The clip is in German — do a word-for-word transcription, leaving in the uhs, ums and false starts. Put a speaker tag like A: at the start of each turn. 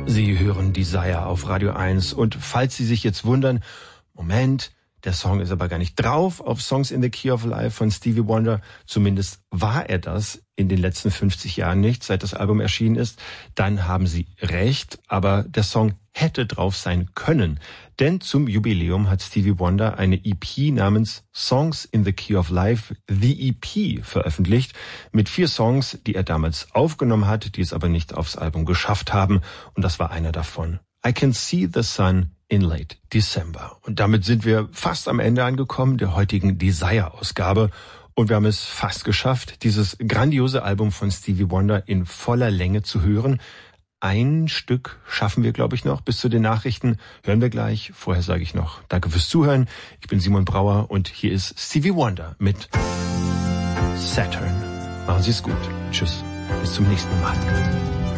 A: Sie hören Desire auf Radio eins und falls Sie sich jetzt wundern, Moment, der Song ist aber gar nicht drauf auf Songs in the Key of Life von Stevie Wonder, zumindest war er das in den letzten fünfzig Jahren nicht, seit das Album erschienen ist, dann haben Sie recht, aber der Song hätte drauf sein können, denn zum Jubiläum hat Stevie Wonder eine E P namens Songs in the Key of Life, The E P, veröffentlicht, mit vier Songs, die er damals aufgenommen hat, die es aber nicht aufs Album geschafft haben, und das war einer davon. I Can See the Sun in Late December. Und damit sind wir fast am Ende angekommen der heutigen Desire-Ausgabe. Und wir haben es fast geschafft, dieses grandiose Album von Stevie Wonder in voller Länge zu hören. Ein Stück schaffen wir, glaube ich, noch. Bis zu den Nachrichten hören wir gleich. Vorher sage ich noch danke fürs Zuhören. Ich bin Simon Brauer und hier ist Stevie Wonder mit Saturn. Machen Sie es gut. Tschüss. Bis zum nächsten Mal.